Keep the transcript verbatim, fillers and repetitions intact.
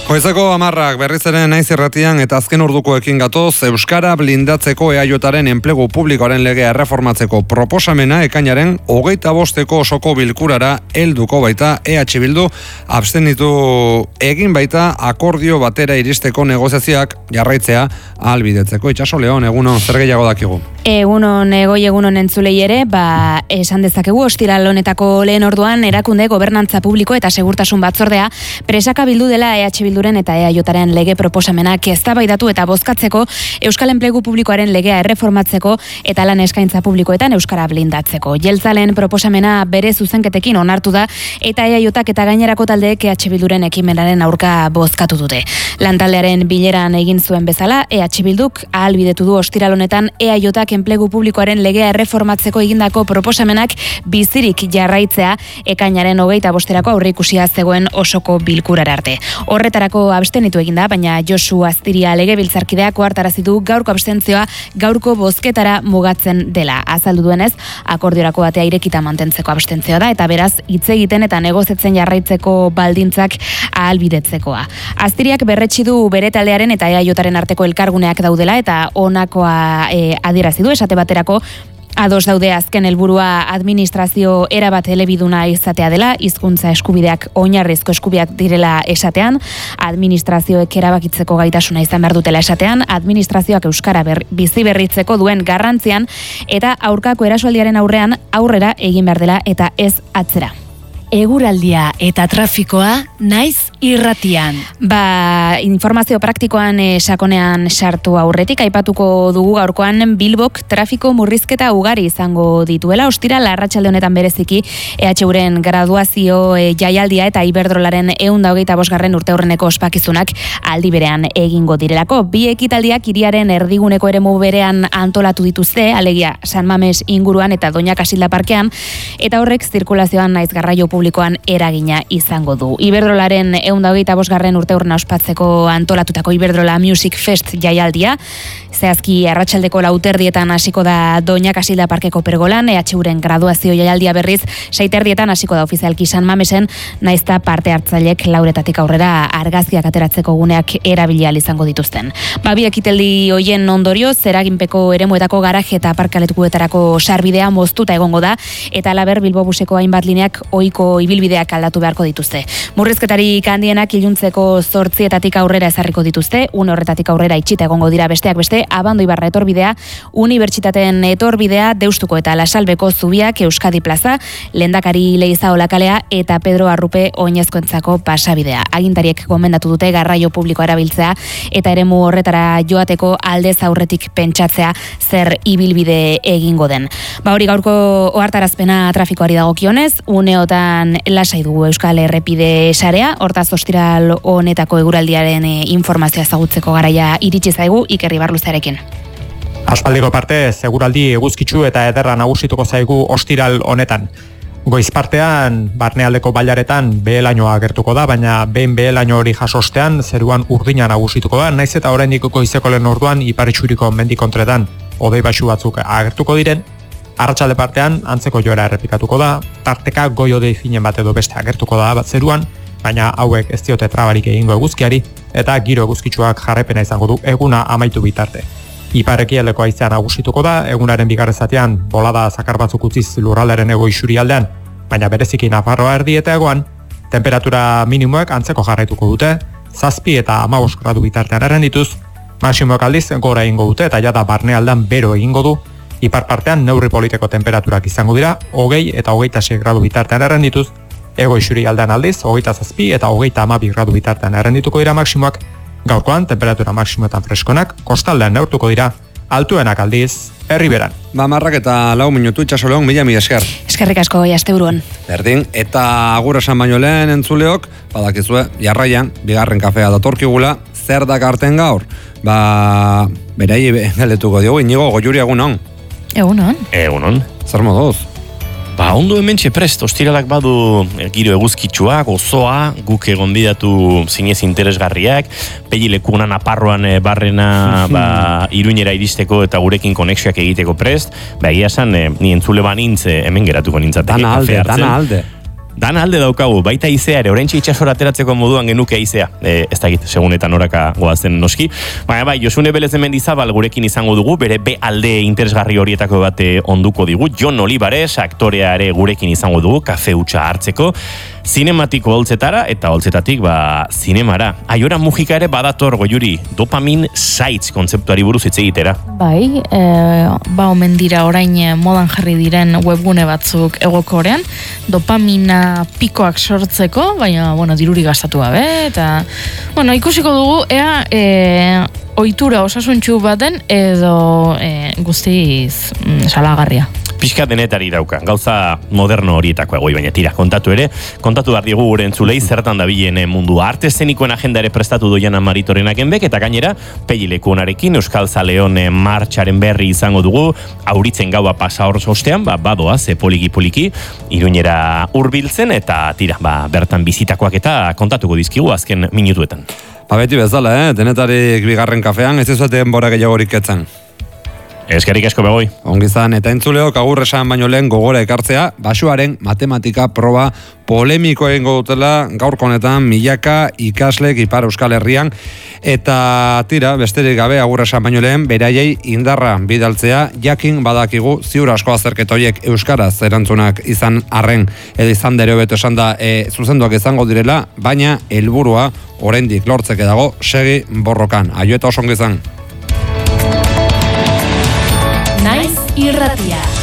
Goizeko hamarrak berriz ere naiz irratian eta azken ordukoekin gatoz, Euskara blindatzeko E A Jaren enplegu publikoaren legea erreformatzeko proposamena ekainaren hogeita bosteko osoko bilkurara helduko baita. E H Bildu abstenitu egin baita akordio batera iristeko negoziazioak jarraitzea ahalbidetzeko. Itxaso Leon, egunon, zer gehiago dakigu? Egunon, egoi egunon entzulei ere, ba, esan dezakegu ostiral honetako lehen orduan erakunde gobernantza publiko eta segurtasun batzordea presaka bildu dela E H Bilduren eta E A Jaren lege proposamenak eztabaidatu eta bozkatzeko, Euskal Enplegu Publikoaren legea erreformatzeko eta lan eskaintza publikoetan Euskara blindatzeko. Jeltzalen proposamena bere zuzenketekin onartu da eta E A Jak eta gainerako taldeek E H Bilduren ekimenaren aurka bozkatu dute. Lantaldearen bileran egin zuen bezala, E H Bilduk ahalbidetu du ostiral honetan E A Jak Enplegu Publikoaren legea erreformatzeko egindako proposamenak bizirik jarraitzea ekainaren hogeita bosterako aurreikusia zegoen osoko bilkurara arte. Horretarako abstenitu eginda, baina Josu Aztiria legebiltzarkideak ohartarazi du gaurko abstentzioa gaurko bozketara mugatzen dela. Azaldu duenez, akordiorako batea irekita mantentzeko abstentzioa da eta beraz hitz egiten eta negoziatzen jarraitzeko baldintzak ahalbidetzekoa. Aztiriak berretsi du bere taldearen eta E A Jaren arteko elkarguneak daudela eta honakoa e, adierazi du esate baterako. Ados daude azken helburua administrazio erabat elebiduna izatea dela, hizkuntza eskubideak oinarrizko eskubideak direla esatean, administrazioek erabakitzeko gaitasuna izan behar dutela esatean, administrazioak euskara ber, bizi berritzeko duen garrantzian eta aurkako erasoaldiaren aurrean aurrera egin behar dela eta ez atzera. Eguraldia eta trafikoa naiz irratian. Ba, informazio praktikoan e, sakonean sartu aurretik aipatuko dugu gaurkoan Bilbok trafiko murrizketa ugari izango dituela. Ostiral arratsalde honetan bereziki E H Uren graduazio e, jaialdia eta Iberdrolaren ehun eta hogeita bosgarren urteurreneko ospakizunak aldi berean egingo direlako. Bi ekitaldiak hiriaren erdiguneko eremu berean antolatu dituzte, alegia San Mames inguruan eta Doña Casilda parkean, eta horrek zirkulazioan naiz garraio publikoan eragina izango du. Iberdrolaren ehun eta hogeita bosgarren urteurrena ospatzeko antolatutako Iberdrola Music Fest jaialdia, zehazki arratsaldeko lauterdietan hasiko da Doña Casilda parkeko pergolan, E H Uren graduazio jaialdia berriz seiterdietan hasiko da ofizialki San Mamesen, naizta parte hartzailek lauretatik aurrera argazkiak ateratzeko guneak erabili ahal izango dituzten. Babi ekitaldi hoien ondorioz, eraginpeko eremuetako garaje eta aparkalekuetarako sarbidea moztuta egongo da, eta halaber Bilbobuseko hainbat lineak ohiko ibilbideak aldatu beharko dituzte. Murrizketarik handienak iluntzeko zortzietatik aurrera ezarriko dituzte, une horretatik aurrera itxita egongo dira besteak beste, Abando Ibarra etorbidea, Unibertsitateen etorbidea, Deustuko eta Lasalbeko zubiak, Euskadi plaza, Lehendakari Leizaola kalea eta Pedro Arrupe oinezkoentzako pasabidea. Agintariek gomendatu dute garraio publikoa erabiltzea eta eremu horretara joateko aldez aurretik pentsatzea zer ibilbide egingo den. Ba hori gaurko ohartarazpena trafikoari dagokionez, uneotan lasai dugu Euskal Errepide sarea, hortaz ostiral honetako eguraldiaren informazioa ezagutzeko garaia iritsi zaigu Iker Ibarluzearekin. Aspaldiko parte, seguraldi eguzkitsu eta ederra nagusituko zaigu ostiral honetan. Goiz partean, barnealdeko bailaretan behelainoa agertuko da, baina behin behelaino hori jasostean zeruan urdina nagusituko da, naiz eta oraindik goizeko lehen orduan iparitsuriko mendikontretan hodei baxu batzuk agertuko diren. Arratsalde partean antzeko joera errepikatuko da, tarteka goi hodei finen bat edo beste agertuko da bat zeruan, baina hauek ez diote trabarik egingo eguzkiari eta giro eguzkitsuak jarraipena izango du eguna amaitu bitarte. Ipar-ekialdeko haizea nagusituko da, egunaren bigarren zatean bolada zakar batzuk utziz lurraldearen hego isurialdean, baina bereziki Nafarroa erdi eta hegoan, temperatura minimoek antzeko jarraituko dute, zazpi eta hamabost gradu bitartean errendituz, maximoek aldiz gora egingo dute eta jada barnealdean bero egingo du, ipar partean neurri politeko temperaturak izango dira, hogei eta hogeita sei gradu bitartean errendituz, ego isurialdean aldiz, hogeita zazpi eta hogeita hamabi gradu bitartean errendituko dira maximoak. Gaurkoan, temperatura maksimoetan freskonak, kostaldean neurtuko dira, altuenak aldiz, herriberan. Ba, marrak eta lau minutu Itxaso Leon, mila mila esker. Eskerrik asko asteburuan. Berdin, eta agur esan baino lehen entzuleok, badakizue, jarraian, bigarren kafea datorkigula, zer dakarten gaur? Ba, berai galetuko diogu, Inigo Goiuri egunon. Egunon. Egunon. Zer moduz? Ba, ondo hementxe prest, ostiralak badu giro eguzkitsua, gozoa, guk egon bidatu zinez interesgarriak, pegi lekunan aparroan barrena ba, Iruñera iristeko eta gurekin konexioak egiteko prest, ba, egia esan, ni entzule banintz hemen geratuko nintzateke. Dana alde, dana alde. Dan alde daukagu, baita izea ere, oraintxe itxasora ateratzeko moduan genuke izea. E, ez dakit, segunetan oraka goazen noski. Baina bai, Josune Belez Mendizabal gurekin izango dugu, bere be alde interesgarri horietako bate onduko digu. Jon Olivares, aktorea ere gurekin izango dugu, kafe hutsa hartzeko. Zinematiko holtzetara eta holtzetatik ba zinemara. Aiora Mujika ere badator Goiuri, dopamin sites kontzeptuari buruz hitz egitera. Bai, e, ba omen dira orain modan jarri diren webgune batzuk egokorean, dopamina pikoak sortzeko, baina bueno, diruri gastatu gabe eta bueno, ikusiko dugu ea e, ohitura osasuntsu baten edo e, guztiz mm, salagarria. Pixka denetari dauka, gauza moderno horietako egoi, baina tira, kontatu ere, kontatu behar digu gure entzulei zertan dabilen mundu. Arte eszenikoen agenda ere prestatu doiana Maritorenak enbek, eta gainera, pegileku honarekin Euskal Zaleon martxaren berri izango dugu, auritzen gaua pasa hor ostean, ba, badoa, ze poliki-poliki, Iruñera hurbiltzen eta tira, ba, bertan bizitakoak eta kontatuko dizkigu azken minutuetan. Ba, beti bezala, eh? Denetarik bigarren kafean, ez izueteen bora gehiagorik etzen. Eskerrik asko begoi. Ongizan, eta entzuleok agur esan baino lehen gogora ekartzea, basuaren matematika proba polemiko egingo dutela gaurko honetan milaka ikaslek Ipar Euskal Herrian, eta tira, besterik gabe agur esan baino lehen beraiei indarra bidaltzea, jakin badakigu ziur asko azterketa horiek euskaraz erantzunak izan arren, edo izan dere hobeto esan da e, zuzenduak izango direla, baina helburua oraindik lortzeke dago segi borrokan. Aio eta oso ongi izan. Naiz irratia.